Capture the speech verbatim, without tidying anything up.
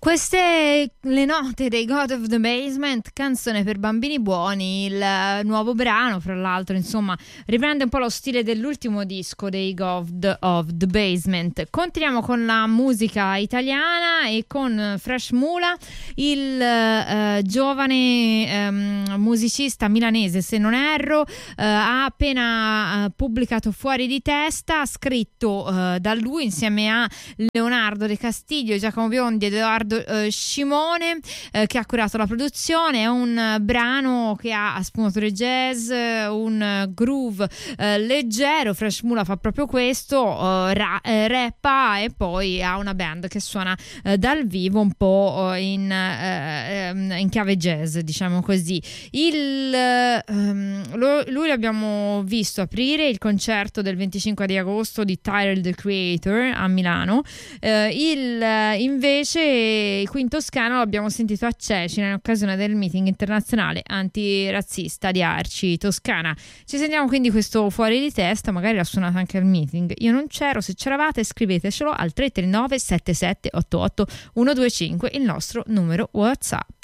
Queste le note dei God of the Basement, canzone per bambini buoni, il nuovo brano, fra l'altro, insomma, riprende un po' lo stile dell'ultimo disco dei God of the Basement. Continuiamo con la musica italiana e con Fresh Mula, il eh, giovane ehm, musicista milanese, se non erro, eh, ha appena eh, pubblicato Fuori di testa, scritto eh, da lui insieme a Leonardo De Castiglio, Giacomo Biondi ed Edoardo eh, Scimone, eh, che ha curato la produzione. È un eh, brano che ha sfumature jazz, eh, un eh, groove eh, leggero. Fresh Mula fa proprio questo, eh, ra- eh, rappa e poi ha una band che suona eh, dal vivo un po' in, eh, in chiave jazz, diciamo così. Il, ehm, lo, lui l'abbiamo visto aprire il concerto del venticinque di agosto di Tyler the Creator a Milano. Eh, il invece qui in Toscana l'abbiamo sentito a Cecina in occasione del meeting internazionale antirazzista di Arci Toscana. Ci sentiamo quindi questo Fuori di testa, magari l'ha suonato anche al meeting. Io non c'ero, se c'eravate scrivetecelo al tre tre nove sette sette otto otto uno due cinque, il nostro numero WhatsApp.